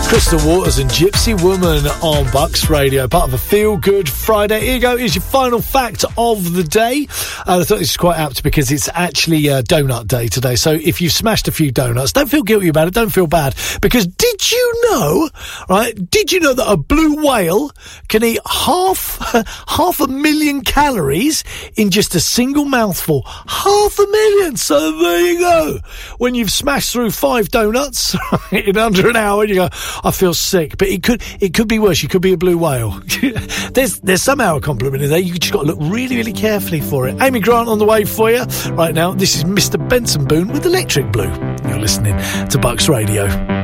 Crystal Waters and Gypsy Woman on Bucks Radio, part of a feel-good Friday. Here you go, here's your final fact of the day. I thought this was quite apt because it's actually donut day today. So if you've smashed a few donuts, don't feel guilty about it, don't feel bad. Because did you know that a blue whale can eat half a million calories in just a single mouthful? 500,000! So there you go. When you've smashed through 5 donuts in under an hour, you go, I feel sick. But it could be worse. You could be a blue whale. There's somehow a compliment in there. You just got to look really, really carefully for it. Amy Grant on the way for you right now. This is Mr. Benson Boone with Electric Blue. You're listening to Bucks Radio.